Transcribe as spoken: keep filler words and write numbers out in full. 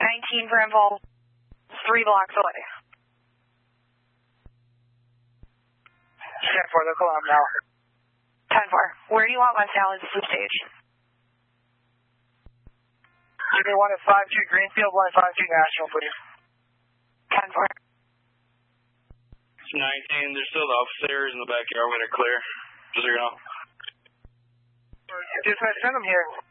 nineteen for info, three blocks away. ten four, they'll call up now. ten four. Where do you want West Dallas to stage? Give me one at five two Greenfield, one at five two National, please. ten four. It's nineteen. There's still the upstairs in the backyard when they're clear. Just so you know. Dispatch, send them here.